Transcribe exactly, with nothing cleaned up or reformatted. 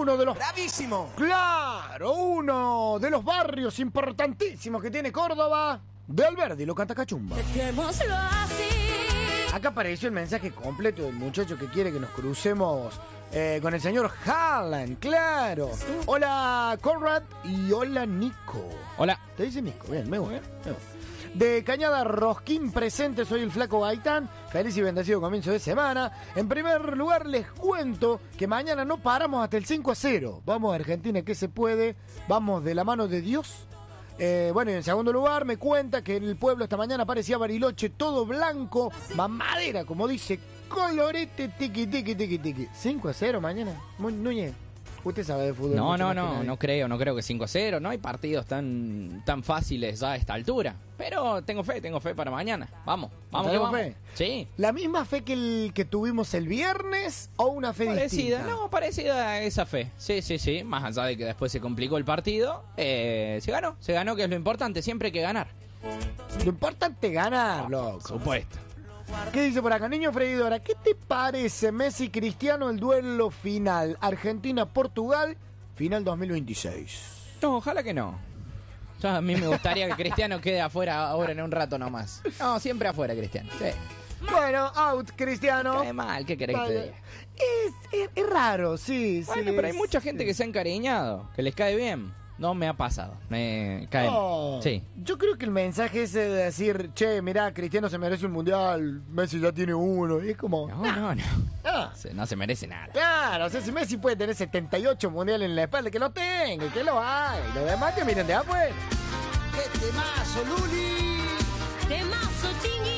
uno de los... ¡Bravísimo! ¡Claro! Uno de los barrios importantísimos que tiene Córdoba. De Alberdi, lo canta Cachumba. Dejémoslo así. Acá apareció el mensaje completo del muchacho que quiere que nos crucemos eh, con el señor Haaland, claro. Hola Conrad y hola Nico. Hola. Te dice Nico, bien, me gusta. Me gusta. De Cañada Rosquín presente, soy el Flaco Gaitán. Feliz y bendecido comienzo de semana. En primer lugar les cuento que mañana no paramos hasta el cinco a cero. Vamos a Argentina, que se puede. Vamos de la mano de Dios. Eh, bueno, y en segundo lugar me cuenta que en el pueblo esta mañana aparecía Bariloche todo blanco, mamadera, como dice, colorete, tiqui, tiqui, tiqui, tiqui. cinco a cero mañana. Muy, Núñez, usted sabe de fútbol. No, mucho no, más que no, nadie. no creo, no creo que cinco a cero. No hay partidos tan, tan fáciles ya a esta altura. Pero tengo fe, tengo fe para mañana. Vamos, vamos que ¿Tenemos vamos. fe? Sí. ¿La misma fe que, el, que tuvimos el viernes o una fe Parecida, distinta? no, parecida a esa fe. Sí, sí, sí. Más allá de que después se complicó el partido, eh, se ganó, se ganó, que es lo importante, siempre hay que ganar. Lo importante es ganar, loco. Supuesto. ¿Qué dice por acá? Niño Freidora, ¿qué te parece Messi Cristiano el duelo final? Argentina-Portugal, final dos mil veintiséis. No, ojalá que no. Yo, a mí me gustaría que Cristiano quede afuera ahora en un rato nomás. No, siempre afuera, Cristiano. Sí. Bueno, out Cristiano. Cae mal, ¿qué querés que te diga? Es, es, es raro, sí. Bueno, sí, pero hay es- mucha gente que se ha encariñado, que les cae bien. No me ha pasado, me cae Oh, mal. Sí. Yo creo que el mensaje ese de decir, che, mirá, Cristiano se merece un mundial, Messi ya tiene uno, y es como... No, no, no. ah, Se- No se merece nada. claro, o sea, si Messi puede tener setenta y ocho mundiales en la espalda, que lo tenga, que lo haga, y los demás que miren de afuera. ¡Qué temazo, Luli! Temazo, chingui.